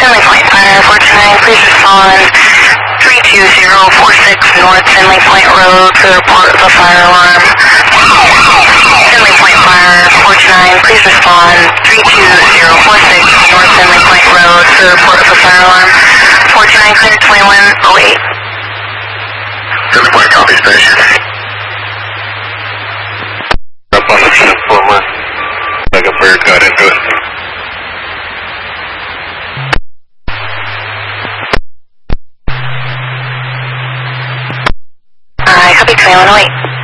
Finley Point Fire, 429, please respond 32046 North Finley Point Road to report of a fire alarm. Finley Point Fire, 429, please respond 32046 North Finley Point Road to report of a fire alarm. 429, clear 2108. Finley Point, copy station. Up on the transformer. Like a fire cut into it. Copy 2108.